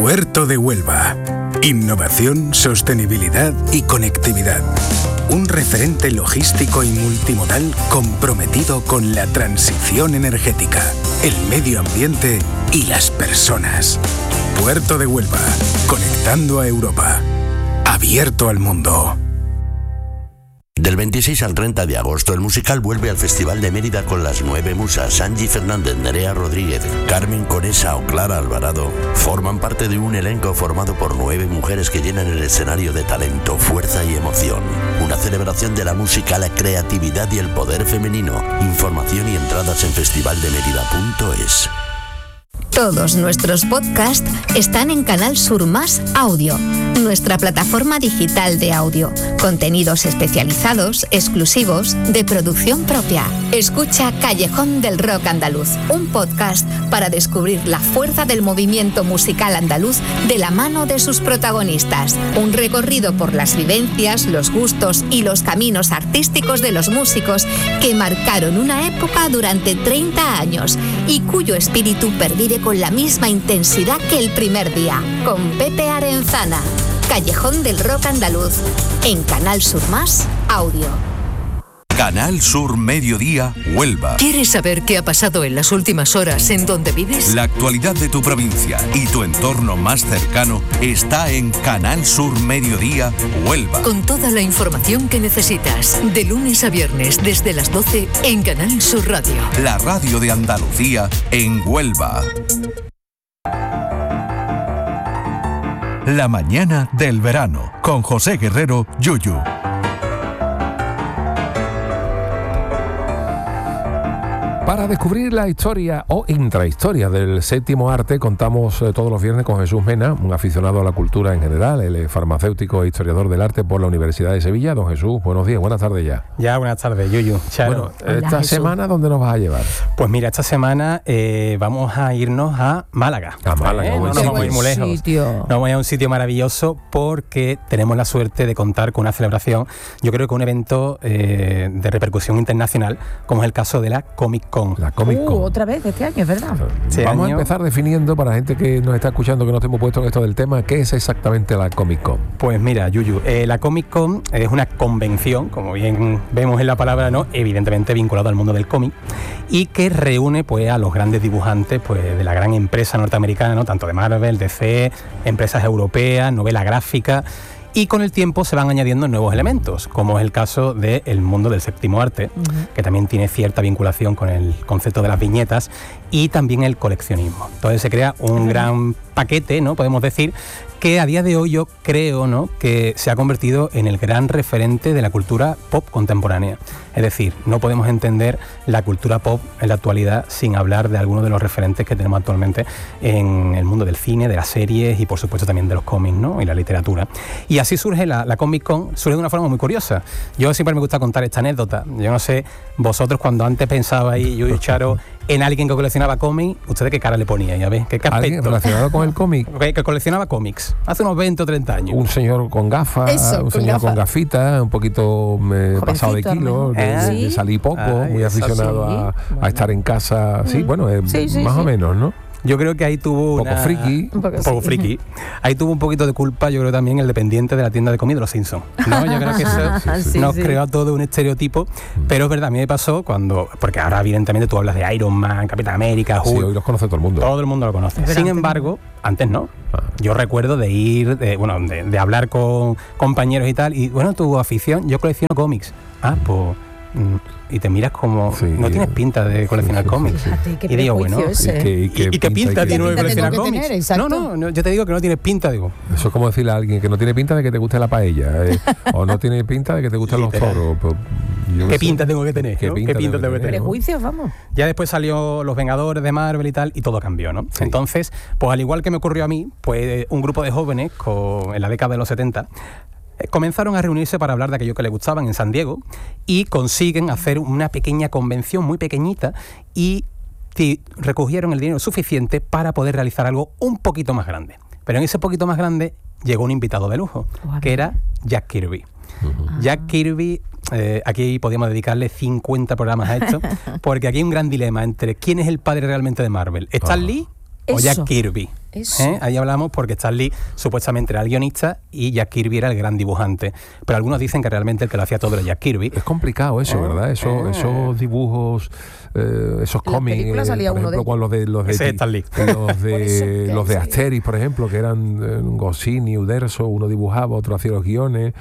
Puerto de Huelva. Innovación, sostenibilidad y conectividad. Un referente logístico y multimodal comprometido con la transición energética, el medio ambiente y las personas. Puerto de Huelva, conectando a Europa. Abierto al mundo. Del 26 al 30 de agosto, el musical vuelve al Festival de Mérida con las 9 musas. Angie Fernández, Nerea Rodríguez, Carmen Conesa o Clara Alvarado forman parte de un elenco formado por 9 mujeres que llenan el escenario de talento, fuerza y emoción. Una celebración de la música, la creatividad y el poder femenino. Información y entradas en festivaldemerida.es. Todos nuestros podcasts están en Canal Sur Más Audio, nuestra plataforma digital de audio. Contenidos especializados, exclusivos, de producción propia. Escucha Callejón del Rock Andaluz, un podcast para descubrir la fuerza del movimiento musical andaluz de la mano de sus protagonistas. Un recorrido por las vivencias, los gustos y los caminos artísticos de los músicos que marcaron una época durante 30 años y cuyo espíritu pervive con la misma intensidad que el primer día. Con Pepe Arenzana. Callejón del Rock Andaluz, en Canal Sur Más Audio. Canal Sur Mediodía, Huelva. ¿Quieres saber qué ha pasado en las últimas horas en donde vives? La actualidad de tu provincia y tu entorno más cercano está en Canal Sur Mediodía, Huelva. Con toda la información que necesitas, de lunes a viernes desde las 12 en Canal Sur Radio. La radio de Andalucía en Huelva. La mañana del verano, con José Guerrero, Yuyu. Para descubrir la historia o intrahistoria del séptimo arte, contamos todos los viernes con Jesús Mena, un aficionado a la cultura en general. Él es farmacéutico e historiador del arte por la Universidad de Sevilla. Don Jesús, buenos días, buenas tardes ya. Ya, buenas tardes, Yuyu. Charo. Bueno, esta semana, ¿dónde nos vas a llevar? Pues mira, esta semana vamos a irnos a Málaga. A Málaga, no nos vamos a ir muy lejos. Sitio. Nos vamos a ir a un sitio maravilloso porque tenemos la suerte de contar con una celebración, yo creo que un evento de repercusión internacional, como es el caso de la Comic Con. La Comic Con. Otra vez este año, es verdad. Vamos a empezar definiendo, para la gente que nos está escuchando, que no estemos puestos en esto del tema, ¿qué es exactamente la Comic Con? Pues mira, Yuyu, la Comic Con es una convención, como bien vemos en la palabra, ¿no? Evidentemente vinculado al mundo del cómic, y que reúne pues a los grandes dibujantes pues de la gran empresa norteamericana, ¿no? Tanto de Marvel, DC, empresas europeas, novela gráfica. Y con el tiempo se van añadiendo nuevos elementos, como es el caso del mundo del séptimo arte, que también tiene cierta vinculación con el concepto de las viñetas, y también el coleccionismo. Entonces se crea un gran paquete, ¿no? Podemos decir, que a día de hoy yo creo, ¿no?, que se ha convertido en el gran referente de la cultura pop contemporánea. Es decir, no podemos entender la cultura pop en la actualidad sin hablar de algunos de los referentes que tenemos actualmente en el mundo del cine, de las series y por supuesto también de los cómics, ¿no?, y la literatura. Y así surge la Comic Con, surge de una forma muy curiosa. Yo siempre me gusta contar esta anécdota. Yo no sé, vosotros cuando antes pensabais, yo y Charo, en alguien que coleccionaba cómics, ¿ustedes qué cara le ponían? Ya ves, ¿qué aspecto? ¿Alguien relacionado con el cómic? Que coleccionaba cómics, hace unos 20 o 30 años. Un señor con gafas, un señor con gafitas, un poquito pasado de kilos, de salir poco, muy aficionado a estar en casa. Sí, bueno, más o menos, ¿no? Yo creo que ahí tuvo un poco friki. Ahí tuvo un poquito de culpa, yo creo también el dependiente de la tienda de comida de los Simpsons, ¿no? Yo creo que eso nos creó todo un estereotipo, pero es verdad, a mí me pasó porque ahora evidentemente tú hablas de Iron Man, Capitán América, Hulk. Sí, hoy los conoce todo el mundo. Todo el mundo lo conoce. Sin embargo, antes no. Yo recuerdo de ir, de hablar con compañeros y tal, y bueno, tu afición, yo colecciono cómics. Pues... y te miras como no tienes pinta de coleccionar cómics. Y digo, bueno, ¿y qué pinta tiene de coleccionar cómics? No, yo te digo que no tienes pinta, digo. Eso es como decirle a alguien que no tiene pinta de que te guste la paella, o no tiene pinta de que te gusten los toros. ¿Qué pinta tengo que tener? ¿Qué pinta tengo que tener? Prejuicios, vamos. Ya después salió Los Vengadores de Marvel y tal, y todo cambió, ¿no? Sí. Entonces, pues al igual que me ocurrió a mí, pues un grupo de jóvenes en la década de los 70 comenzaron a reunirse para hablar de aquello que les gustaban en San Diego y consiguen hacer una pequeña convención muy pequeñita y recogieron el dinero suficiente para poder realizar algo un poquito más grande. Pero en ese poquito más grande llegó un invitado de lujo, que era Jack Kirby. Jack Kirby, aquí podíamos dedicarle 50 programas a esto, porque aquí hay un gran dilema entre quién es el padre realmente de Marvel, Stan Lee o Jack Kirby. Eso. Ahí hablamos porque Stan Lee supuestamente era el guionista y Jack Kirby era el gran dibujante. Pero algunos dicen que realmente el que lo hacía todo era Jack Kirby. Es complicado eso, ¿verdad? Esos dibujos, esos cómics, por ejemplo, con los de Stan Lee. los de Asterix, por ejemplo, que eran Goscinny, Uderzo, uno dibujaba, otro hacía los guiones.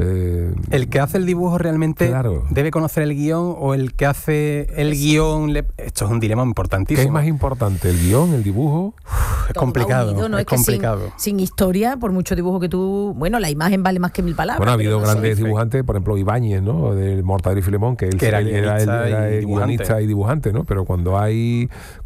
El que hace el dibujo realmente debe conocer el guión, o el que hace el guión... Esto es un dilema importantísimo. ¿Qué es más importante, el guión, el dibujo? Es complicado, unido, ¿no? es complicado. Sin historia, por mucho dibujo que tú... Bueno, la imagen vale más que 1000 palabras. Bueno, ha habido grandes dibujantes, por ejemplo, Ibáñez, ¿no? Del Mortadelo y Filemón, que él era el guionista y dibujante, ¿no? Pero cuando hay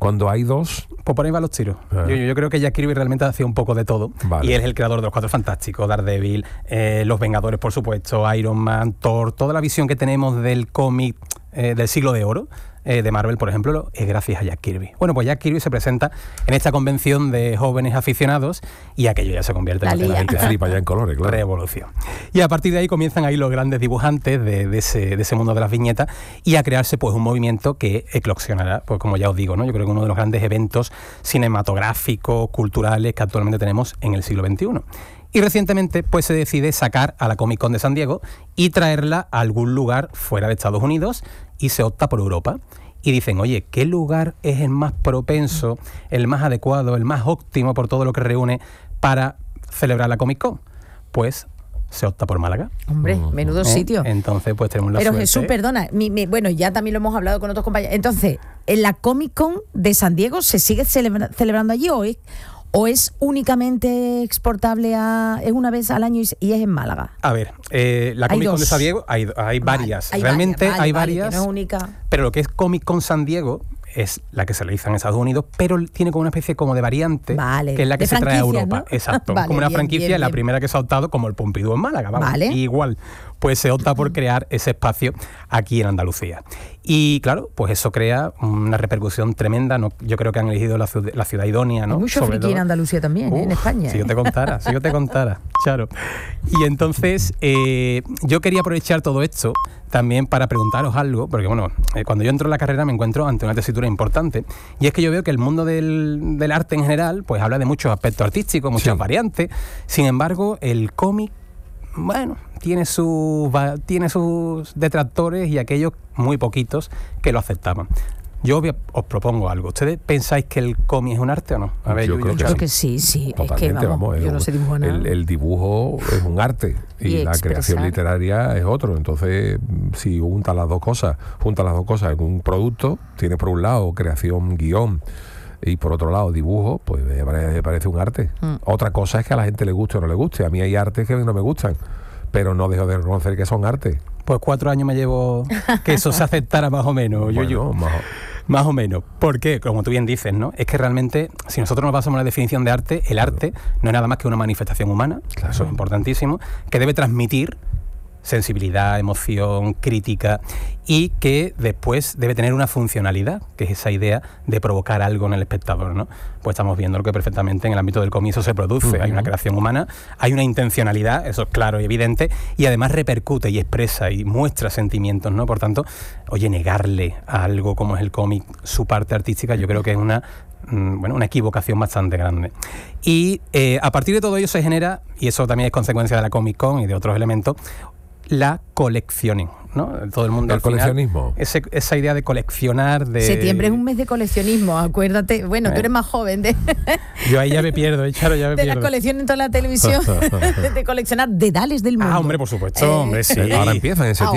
dos... Pues por ahí van los tiros. Yo creo que Jack Kirby realmente hacía un poco de todo. Vale. Y él es el creador de los Cuatro Fantásticos, Daredevil, Los Vengadores, por supuesto, Iron Man, Thor. Toda la visión que tenemos del cómic del siglo de oro de Marvel, por ejemplo, es gracias a Jack Kirby. Bueno, pues Jack Kirby se presenta en esta convención de jóvenes aficionados y aquello ya se convierte en la gente flipa ya en colores, claro. Revolución. Y a partir de ahí comienzan ahí los grandes dibujantes de ese mundo de las viñetas y a crearse pues un movimiento que eclosionará, pues como ya os digo, ¿no? Yo creo que uno de los grandes eventos cinematográficos, culturales que actualmente tenemos en el siglo XXI. Y recientemente pues se decide sacar a la Comic Con de San Diego y traerla a algún lugar fuera de Estados Unidos, y se opta por Europa. Y dicen, oye, ¿qué lugar es el más propenso, el más adecuado, el más óptimo por todo lo que reúne para celebrar la Comic Con? Pues se opta por Málaga. Hombre, menudo sitio. Entonces pues tenemos la Pero suerte. Jesús, perdona, bueno, ya también lo hemos hablado con otros compañeros. Entonces, ¿en la Comic Con de San Diego se sigue celebrando allí hoy? ¿O es únicamente exportable es una vez al año y es en Málaga? A ver, la Comic Con de San Diego hay varias. Realmente hay varias. Que no es única. Pero lo que es Comic Con San Diego es la que se realiza en Estados Unidos, pero tiene como una especie como de variante, que es la que se trae a Europa. ¿No? Exacto, como una franquicia, la primera que se ha optado, como el Pompidou en Málaga. Vamos. Igual, pues se opta por crear ese espacio aquí en Andalucía. Y claro, pues eso crea una repercusión tremenda. ¿No? Yo creo que han elegido la ciudad idónea, ¿no? Hay mucho friki en Andalucía también, en España. Si yo te contara, claro. Y entonces yo quería aprovechar todo esto también para preguntaros algo, porque bueno, cuando yo entro en la carrera me encuentro ante una tesitura importante, y es que yo veo que el mundo del arte en general pues habla de muchos aspectos artísticos, muchas variantes. Sin embargo, el cómic, bueno, tiene sus detractores y aquellos muy poquitos que lo aceptaban. Yo os propongo algo. ¿Ustedes pensáis que el cómic es un arte o no? A ver, yo creo que sí. Totalmente, es que vamos, yo no sé dibujar nada. El dibujo es un arte y la creación literaria es otro. Entonces, si juntas las dos cosas en un producto, tienes por un lado creación, guión, y por otro lado dibujo, pues me parece un arte. Otra cosa es que a la gente le guste o no le guste. A mí hay artes que no me gustan, pero no dejo de reconocer que son arte. Pues 4 años me llevo que eso se aceptara más o menos. Más o menos. Porque, como tú bien dices, ¿no? Es que realmente, si nosotros nos basamos en la definición de arte, el arte no es nada más que una manifestación humana, eso es importantísimo, que debe transmitir sensibilidad, emoción, crítica, y que después debe tener una funcionalidad, que es esa idea de provocar algo en el espectador, ¿no? Pues estamos viendo lo que perfectamente en el ámbito del cómic eso se produce. Hay una creación humana, hay una intencionalidad, eso es claro y evidente, y además repercute y expresa y muestra sentimientos, ¿no? Por tanto, oye, negarle a algo como es el cómic su parte artística, yo creo que es una equivocación bastante grande. Y a partir de todo ello se genera, y eso también es consecuencia de la Comic Con y de otros elementos, la coleccioning, ¿no? Todo el mundo. El coleccionismo. Esa idea de coleccionar. Septiembre es un mes de coleccionismo, acuérdate. Bueno, tú eres más joven. Yo ahí ya me pierdo, Charo, ya me pierdo. De la colección en toda la televisión, de coleccionar dedales del mundo. Hombre, por supuesto, hombre, sí. Ahora empiezan en septiembre.